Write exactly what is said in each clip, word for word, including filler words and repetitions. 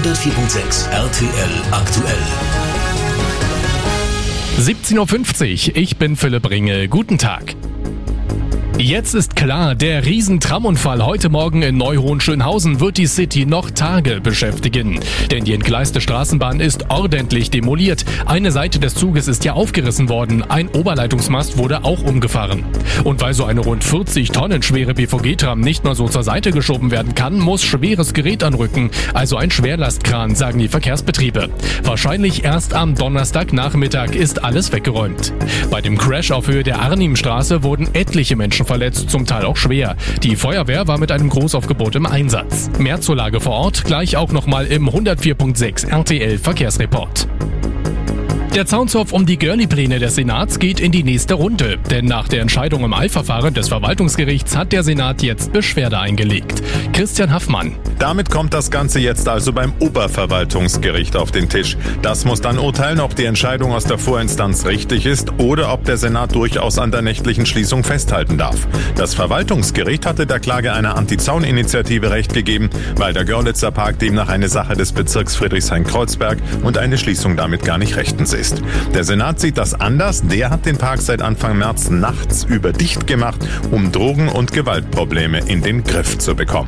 hundertvier Komma sechs R T L aktuell. siebzehn Uhr fünfzig, ich bin Philipp Ringe. Guten Tag. Jetzt ist klar, der Riesen-Tramunfall heute Morgen in Neuhohenschönhausen wird die City noch Tage beschäftigen. Denn die entgleiste Straßenbahn ist ordentlich demoliert. Eine Seite des Zuges ist ja aufgerissen worden. Ein Oberleitungsmast wurde auch umgefahren. Und weil so eine rund vierzig Tonnen schwere B V G-Tram nicht mal so zur Seite geschoben werden kann, muss schweres Gerät anrücken. Also ein Schwerlastkran, sagen die Verkehrsbetriebe. Wahrscheinlich erst am Donnerstagnachmittag ist alles weggeräumt. Bei dem Crash auf Höhe der Arnimstraße wurden etliche Menschen verletzt, zum Teil auch schwer. Die Feuerwehr war mit einem Großaufgebot im Einsatz. Mehr zur Lage vor Ort, gleich auch nochmal im hundertvier Komma sechs R T L Verkehrsreport. Der Zaunzopf um die Görli-Pläne des Senats geht in die nächste Runde. Denn nach der Entscheidung im Eilverfahren des Verwaltungsgerichts hat der Senat jetzt Beschwerde eingelegt. Christian Haffmann. Damit kommt das Ganze jetzt also beim Oberverwaltungsgericht auf den Tisch. Das muss dann urteilen, ob die Entscheidung aus der Vorinstanz richtig ist oder ob der Senat durchaus an der nächtlichen Schließung festhalten darf. Das Verwaltungsgericht hatte der Klage einer Anti-Zaun-Initiative Recht gegeben, weil der Görlitzer Park demnach eine Sache des Bezirks Friedrichshain-Kreuzberg und eine Schließung damit gar nicht rechtens ist. Der Senat sieht das anders. Der hat den Park seit Anfang März nachts über dicht gemacht, um Drogen- und Gewaltprobleme in den Griff zu bekommen.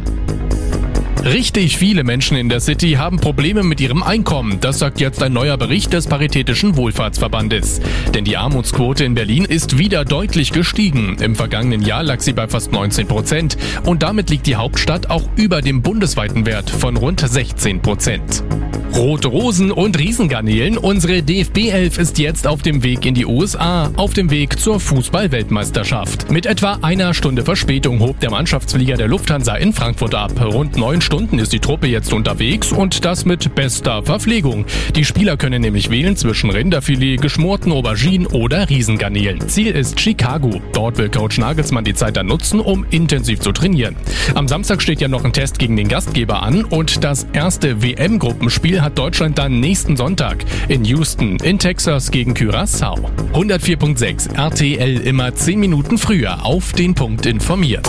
Richtig viele Menschen in der City haben Probleme mit ihrem Einkommen. Das sagt jetzt ein neuer Bericht des Paritätischen Wohlfahrtsverbandes. Denn die Armutsquote in Berlin ist wieder deutlich gestiegen. Im vergangenen Jahr lag sie bei fast neunzehn Prozent. Und damit liegt die Hauptstadt auch über dem bundesweiten Wert von rund sechzehn Prozent. Rote Rosen und Riesengarnelen. Unsere D F B elf ist jetzt auf dem Weg in die U S A, auf dem Weg zur Fußball-Weltmeisterschaft. Mit etwa einer Stunde Verspätung hob der Mannschaftsflieger der Lufthansa in Frankfurt ab. Rund neun Stunden ist die Truppe jetzt unterwegs und das mit bester Verpflegung. Die Spieler können nämlich wählen zwischen Rinderfilet, geschmorten Auberginen oder Riesengarnelen. Ziel ist Chicago. Dort will Coach Nagelsmann die Zeit dann nutzen, um intensiv zu trainieren. Am Samstag steht ja noch ein Test gegen den Gastgeber an und das erste W M-Gruppenspiel hat Deutschland dann nächsten Sonntag in Houston in Texas gegen Curaçao. hundertvier Komma sechs R T L immer zehn Minuten früher auf den Punkt informiert.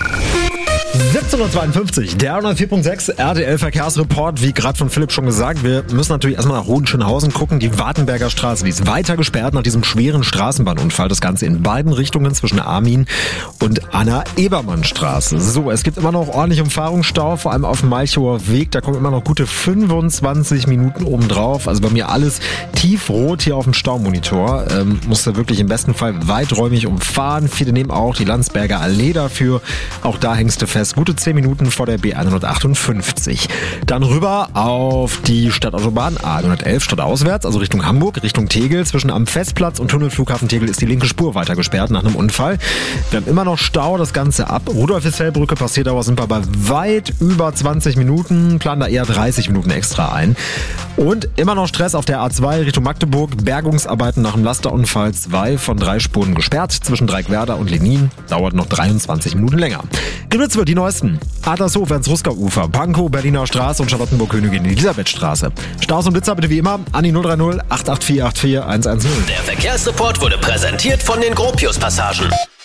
siebzehn Uhr zweiundfünfzig, der hundertvier Komma sechs R T L Verkehrsreport, wie gerade von Philipp schon gesagt. Wir müssen natürlich erstmal nach Hohenschönhausen gucken. Die Wartenberger Straße, die ist weiter gesperrt nach diesem schweren Straßenbahnunfall. Das Ganze in beiden Richtungen zwischen Armin und Anna-Ebermann-Straße. So, es gibt immer noch ordentlich Umfahrungsstau, vor allem auf dem Malchower Weg. Da kommen immer noch gute fünfundzwanzig Minuten obendrauf. Also bei mir alles tiefrot hier auf dem Staumonitor. Ähm, musste wirklich im besten Fall weiträumig umfahren. Viele nehmen auch die Landsberger Allee dafür. Auch da hängst du fest. Gute zehn Minuten vor der B hundertachtundfünfzig. Dann rüber auf die Stadtautobahn A hundertelf stadtauswärts, also Richtung Hamburg, Richtung Tegel. Zwischen am Festplatz und Tunnelflughafen Tegel ist die linke Spur weiter gesperrt nach einem Unfall. Wir haben immer noch Stau, das Ganze ab. Rudolf-Hessel-Brücke, Passierdauer sind wir bei weit über zwanzig Minuten, planen da eher dreißig Minuten extra ein. Und immer noch Stress auf der A zwei Richtung Magdeburg. Bergungsarbeiten nach dem Lasterunfall, zwei von drei Spuren gesperrt. Zwischen Dreieckwerder und Lenin dauert noch dreiundzwanzig Minuten länger. Genutzt wird die neuesten. Adlershof ans Rusker-Ufer, Pankow, Berliner Straße und Charlottenburg-Königin Elisabethstraße. Staus und Blitzer bitte wie immer an die null drei null acht acht vier acht vier eins eins null. Der Verkehrsreport wurde präsentiert von den Gropius-Passagen.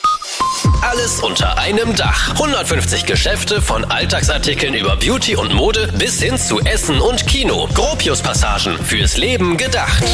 Alles unter einem Dach. hundertfünfzig Geschäfte von Alltagsartikeln über Beauty und Mode bis hin zu Essen und Kino. Gropius-Passagen, fürs Leben gedacht.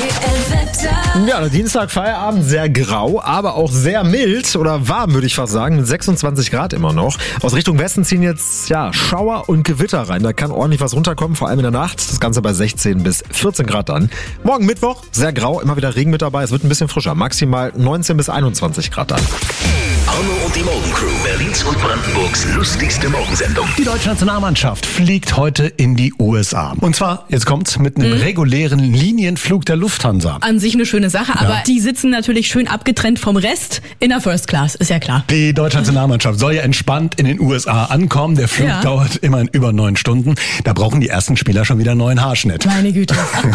Ja, der Dienstag Feierabend sehr grau, aber auch sehr mild oder warm, würde ich fast sagen, mit sechsundzwanzig Grad immer noch. Aus Richtung Westen ziehen jetzt ja Schauer und Gewitter rein. Da kann ordentlich was runterkommen, vor allem in der Nacht. Das Ganze bei sechzehn bis vierzehn Grad dann. Morgen Mittwoch, sehr grau, immer wieder Regen mit dabei. Es wird ein bisschen frischer, maximal neunzehn bis einundzwanzig Grad dann. Arno und die Morgencrew, Berlins und Brandenburgs lustigste Morgensendung. Die deutsche Nationalmannschaft fliegt heute in die U S A. Und zwar, jetzt kommt's, mit einem mhm. regulären Linienflug der Lufthansa. An sich eine schöne Sache, ja. Aber die sitzen natürlich schön abgetrennt vom Rest in der First Class, ist ja klar. Die deutsche Nationalmannschaft soll ja entspannt in den U S A ankommen. Der Flug ja. dauert immerhin über neun Stunden. Da brauchen die ersten Spieler schon wieder einen neuen Haarschnitt. Meine Güte.